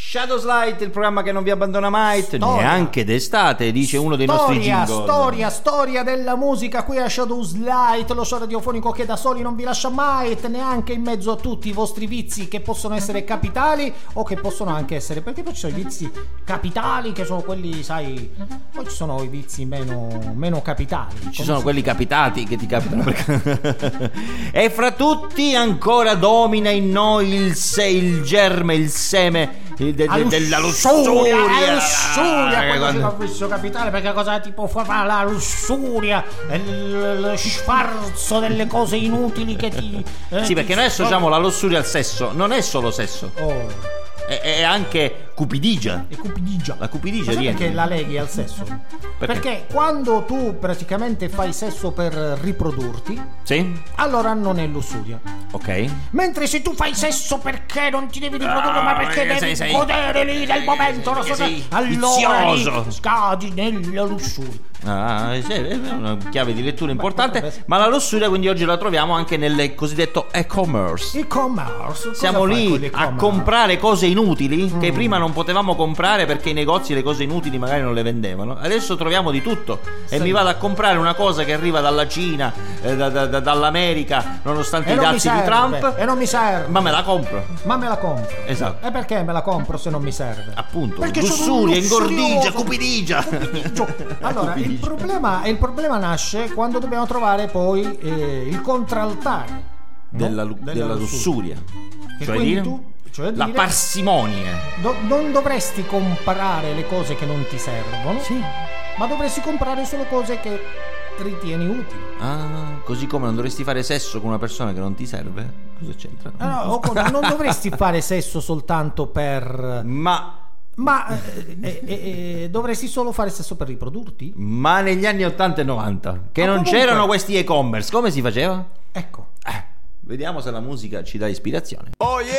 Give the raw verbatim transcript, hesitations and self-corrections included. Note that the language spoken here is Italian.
Shadows Light, il programma che non vi abbandona mai, Storia. neanche d'estate, dice uno dei Storia, nostri jingle. Storia, storia della musica qui a Shadows Light, lo show radiofonico che da soli non vi lascia mai, neanche in mezzo a tutti i vostri vizi che possono essere capitali o che possono anche essere, perché poi ci sono i vizi capitali che sono quelli, sai, poi ci sono i vizi meno, meno capitali. Ci sono si... quelli capitati che ti capitano perché... E fra tutti ancora domina in noi il, se, il germe, il seme de, de, de, della lussuria. La lussuria, eh, quello quando... che ho visto capitale, perché cosa ti può fare la lussuria, il, lo sfarzo delle cose inutili che ti... Eh, sì, ti perché noi associamo la lussuria al sesso, non è solo sesso. Oh. È, è anche cupidigia. È cupidigia. La cupidigia rientra. Perché la leghi al sesso? Perché? Perché quando tu praticamente fai sesso per riprodurti, sì, allora non è lussuria. Ok. Mentre se tu fai sesso perché non ti devi riprodurre, ah, ma perché devi sei, sei, godere lì nel momento, non so sei, allora lì scadi nella lussuria. Ah, è una chiave di lettura importante. Beh, ma la lussuria quindi oggi la troviamo anche nel cosiddetto e-commerce. E-commerce. Siamo lì a comprare cose inutili mm. che prima non potevamo comprare perché i negozi le cose inutili magari non le vendevano. Adesso troviamo di tutto e sì. mi vado a comprare una cosa che arriva dalla Cina, eh, da, da, da, dall'America, nonostante e i dazi di Trump. E non mi serve. Ma me la compro. Ma me la compro. Esatto. E perché me la compro se non mi serve? Appunto. Perché lussuria, ingordigia, cupidigia. Allora, il problema, il problema nasce quando dobbiamo trovare poi eh, il contraltare della, no? della, della lussuria. Che cioè dire, tu, cioè la dire, parsimonia. Do, non dovresti comprare le cose che non ti servono, sì. ma dovresti comprare solo cose che ritieni utili. Ah, così come non dovresti fare sesso con una persona che non ti serve? Cosa c'entra? Ah, no, o, non dovresti fare sesso soltanto per... Ma... Ma eh, eh, eh, dovresti solo fare sesso per riprodurti? Ma negli anni ottanta e novanta, che ma non comunque... c'erano questi e-commerce, come si faceva? Ecco. Eh, vediamo se la musica ci dà ispirazione. Oh yeah!